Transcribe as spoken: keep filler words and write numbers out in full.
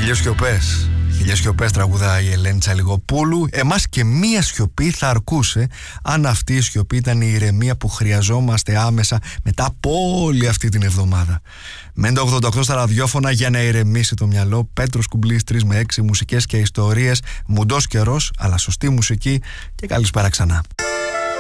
Χιλιές σιωπές. Χιλιές σιωπές τραγουδάει η Ελένη Τσαλιγοπούλου. Εμάς και μία σιωπή θα αρκούσε, αν αυτή η σιωπή ήταν η ηρεμία που χρειαζόμαστε άμεσα μετά από όλη αυτή την εβδομάδα. Μέντε ογδόντα οκτώ στα ραδιόφωνα για να ηρεμήσει το μυαλό. Πέτρος Κουμπλής, τρεις με έξι, μουσικές και ιστορίες. Μουντός καιρός, αλλά σωστή μουσική. Και καλησπέρα ξανά.